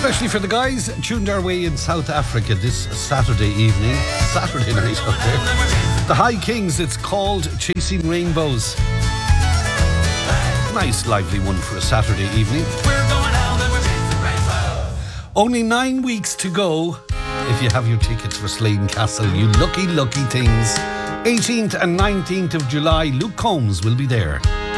Especially for the guys tuned our way in South Africa this Saturday evening. Saturday night up there. The High Kings, it's called Chasing Rainbows. Nice lively one for a Saturday evening. Only 9 weeks to go if you have your tickets for Slane Castle, you lucky things. 18th and 19th of July, Luke Combs will be there.